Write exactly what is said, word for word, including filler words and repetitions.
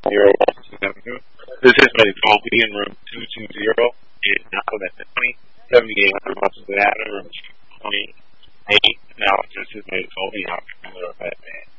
zero Washington Avenue. This is Medical B in room two two zero. It's now at twenty seventy-eight hundred Washington Avenue, room twenty-eight. Now, this is Medical B. How can I help you?